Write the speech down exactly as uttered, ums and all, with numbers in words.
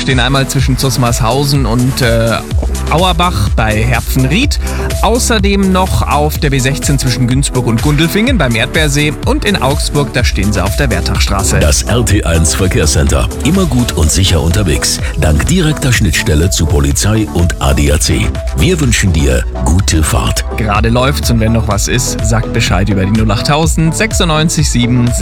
stehen einmal zwischen Zusmarshausen und äh, Auerbach bei Herpfenried. Außerdem noch auf der B sechzehn zwischen Günzburg und Gundelfingen beim Erdbeersee. Und in Augsburg, da stehen sie auf der Wertachstraße. Das R T eins Verkehrscenter. Immer gut und sicher unterwegs. Dank direkter Schnittstelle zu Polizei und A D A C. Wir wünschen dir gute Fahrt. Gerade läuft's und wenn noch was ist, sagt Bescheid über die null achttausend sechsundneunzig sieben